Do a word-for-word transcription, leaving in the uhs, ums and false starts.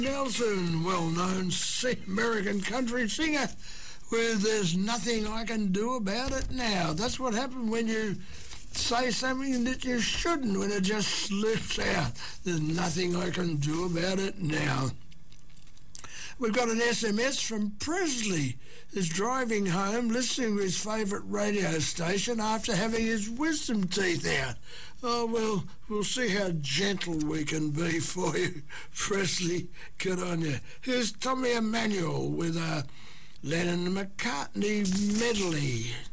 Nelson, well-known American country singer, with There's Nothing I Can Do About It Now. That's what happened when you say something that you shouldn't, when it just slips out. There's nothing I can do about it now. We've got an S M S from Presley, who's driving home, listening to his favourite radio station after having his wisdom teeth out. Oh, well, we'll see how gentle we can be for you, Presley. Good on you. Here's Tommy Emmanuel with a Lennon and McCartney medley.